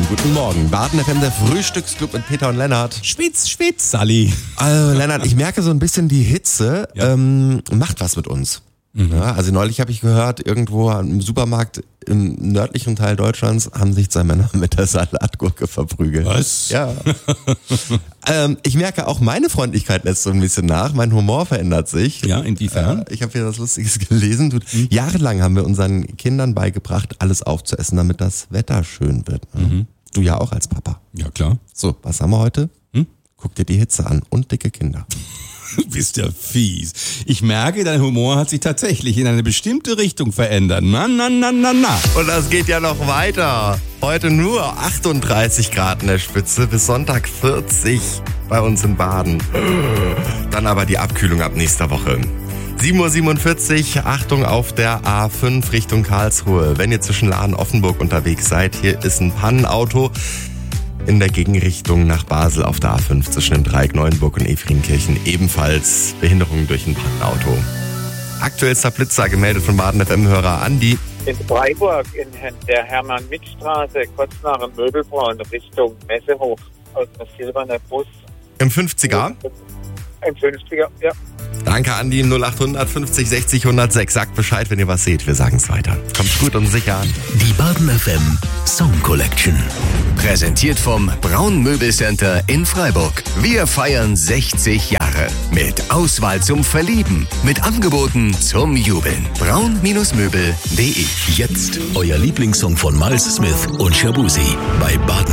guten Morgen. Baden FM, der Frühstücksclub mit Peter und Lennart. Schwitz, Sally. Lennart, ich merke so ein bisschen, die Hitze macht was mit uns. Ja, also neulich habe ich gehört, irgendwo im Supermarkt im nördlichen Teil Deutschlands haben sich 2 Männer mit der Salatgurke verprügelt. Was? Ja. Ich merke auch, meine Freundlichkeit lässt so ein bisschen nach, mein Humor verändert sich. Ja, inwiefern? Ich habe hier was Lustiges gelesen. Jahrelang haben wir unseren Kindern beigebracht, alles aufzuessen, damit das Wetter schön wird. Du ja auch als Papa. Ja, klar. So, was haben wir heute? Guck dir die Hitze an und dicke Kinder. Du bist ja fies. Ich merke, dein Humor hat sich tatsächlich in eine bestimmte Richtung verändert. Na. Und das geht ja noch weiter. Heute nur 38 Grad in der Spitze, bis Sonntag 40 bei uns in Baden. Dann aber die Abkühlung ab nächster Woche. 7:47 Uhr, Achtung auf der A5 Richtung Karlsruhe. Wenn ihr zwischen Laden und Offenburg unterwegs seid, hier ist ein Pannenauto. In der Gegenrichtung nach Basel auf der A5 zwischen dem Dreieck Neuenburg und Efringkirchen ebenfalls Behinderung durch ein Pannenauto. Aktuellster Blitzer gemeldet von Baden FM-Hörer Andi. In Freiburg in der Hermann-Mitt-Straße, kurz nach dem Möbelbau in Richtung Messehof, aus dem silbernen Bus. Im 50er? Im 50er, ja. Danke Andi, 0800 50 60 106. Sagt Bescheid, wenn ihr was seht. Wir sagen es weiter. Kommt gut und sicher an. Die Baden FM Song Collection. Präsentiert vom Braun Möbelcenter in Freiburg. Wir feiern 60 Jahre. Mit Auswahl zum Verlieben. Mit Angeboten zum Jubeln. braun-möbel.de. Jetzt euer Lieblingssong von Miles Smith und Shabuzi bei Baden